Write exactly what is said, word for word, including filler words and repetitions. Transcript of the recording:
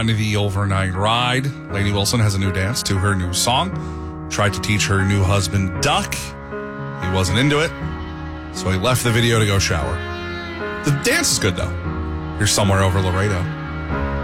On the overnight ride, Lainey Wilson has a new dance to her new song. Tried to teach her new husband duck. He wasn't into it, so he left the video to go shower. The dance is good, though. You're somewhere over Laredo.